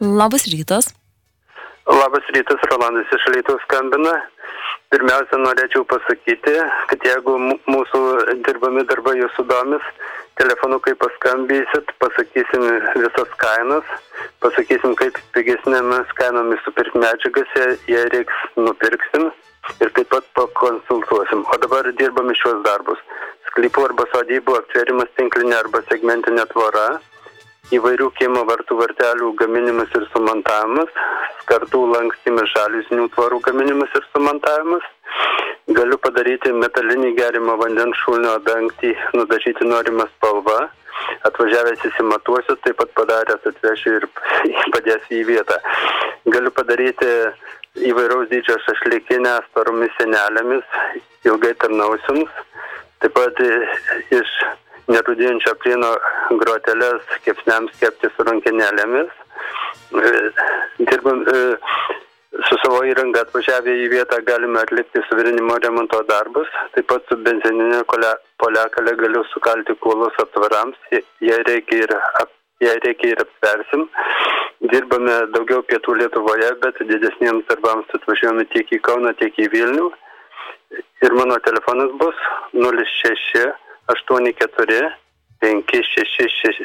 Labas rytas. Labas rytas, Rolandas iš Alytaus skambina. Pirmiausia, norėčiau pasakyti, kad jeigu mūsų dirbami darbai jūsų domis, telefonu kai paskambysit, pasakysim visas kainas, pasakysim, kaip pigesnėmis kainomis supirkti medžiagas, jei reiks nupirksim ir taip pat pakonsultuosim. O dabar dirbame šios darbus. Sklypų arba sodybų aptvėrimas tinklinė arba segmentinė tvora, įvairių kiemo vartų vartelių gaminimas ir sumontavimas, skartų lankstymas, žaliuzinių tvorų gaminimas ir sumontavimas. Galiu padaryti metalinį gėrimo vandens šulinio dangtį, nudažyti norimą spalvą. Atvažiavęs įsimatuosiu, taip pat padaręs atvešiu ir padėsiu į vietą. Galiu padaryti įvairaus dydžio šašlykinę storomis sienelėmis, ilgai tarnausiams. Taip pat iš nerūdijančio plieno groteles kepsniams kepti su rankenėlėmis. Dirbam su savo įranga atvažiavę į vietą galime atlikti suvirinimo remonto darbus. Taip pat su benzininė poliakale galiu sukalti kuolus aptvarams, jei reikia ir aptversim. Dirbame daugiau pietų Lietuvoje, bet didesniems darbams atvažiuojame tiek į Kauną, tiek į Vilnių. Ir mano telefonas bus 06 84 566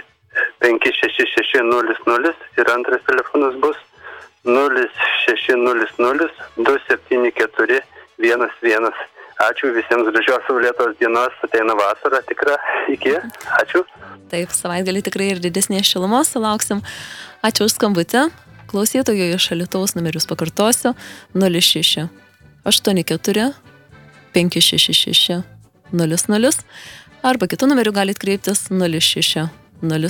00 ir antras telefonas bus 0600 274 11. Ačiū visiems, gražios saulėtos dienos, ateina vasara tikra, iki, ačiū. Taip, savaitgalį tikrai ir didesnės šilumos sulauksim. Ačiū už skambutį. Klausytojų iš Alytaus numerius pakartosiu 06 84 566 00 arba kitų numerių galite kreiptis 06 00